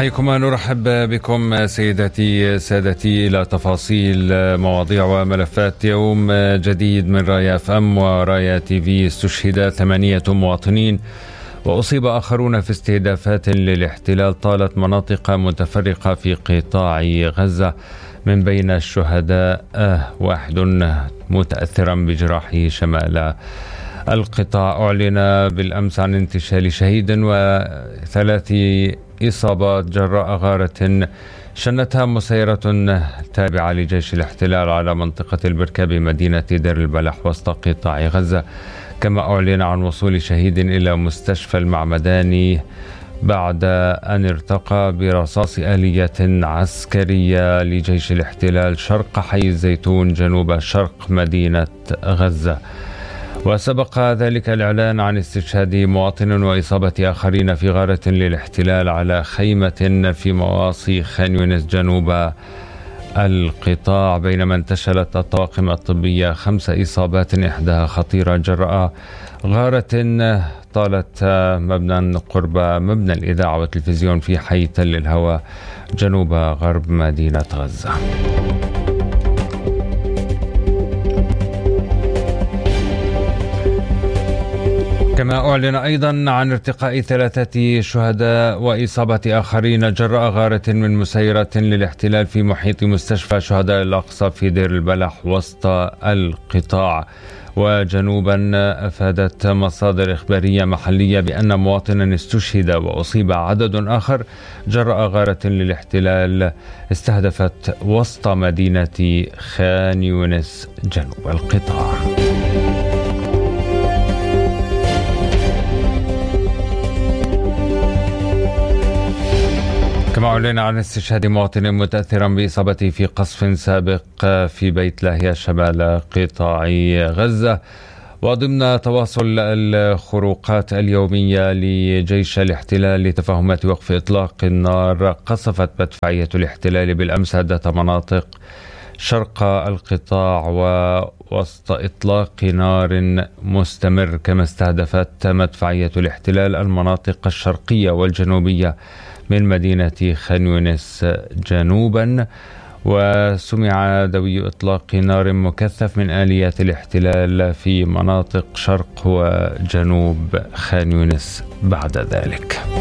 نحييكم ونرحب بكم سيداتي سادتي إلى تفاصيل مواضيع وملفات يوم جديد من رايا FM ورايا TV. استشهد 8 مواطنين وأصيب آخرون في استهدافات للاحتلال طالت مناطق متفرقة في قطاع غزة. من بين الشهداء واحد متأثرا بجراحه شمال القطاع. أعلن بالأمس عن انتشال شهيد و3 إصابات جراء غارة شنتها مسيرة تابعة لجيش الاحتلال على منطقة البركة بمدينة دير البلح وسط قطاع غزة. كما أعلن عن وصول شهيد إلى مستشفى المعمداني بعد أن ارتقى برصاص آلية عسكرية لجيش الاحتلال شرق حي الزيتون جنوب شرق مدينة غزة. وسبق ذلك الإعلان عن استشهاد مواطن وإصابة آخرين في غارة للاحتلال على خيمة في مواصي خان يونس جنوب القطاع، بينما انتشلت الطواقم الطبية 5 إصابات إحداها خطيرة جراء غارة طالت مبنى قرب مبنى الإذاعة والتلفزيون في حي تل الهوى جنوب غرب مدينة غزة. كما أعلن أيضا عن ارتقاء 3 شهداء وإصابة آخرين جراء غارة من مسيرة للاحتلال في محيط مستشفى شهداء الأقصى في دير البلح وسط القطاع. وجنوبا أفادت مصادر إخبارية محلية بأن مواطنا استشهد وأصيب عدد آخر جراء غارة للاحتلال استهدفت وسط مدينة خان يونس جنوب القطاع. كما أعلن عن استشهاد مواطن متأثرا بإصابته في قصف سابق في بيت لاهيا شمال قطاع غزة. وضمن تواصل الخروقات اليومية لجيش الاحتلال لتفاهمات وقف إطلاق النار، قصفت مدفعية الاحتلال بالأمس عدة مناطق شرق القطاع ووسط إطلاق نار مستمر. كما استهدفت مدفعية الاحتلال المناطق الشرقية والجنوبية من مدينة خان يونس جنوبا. وسمع دوي إطلاق نار مكثف من آليات الاحتلال في مناطق شرق وجنوب خان يونس بعد ذلك.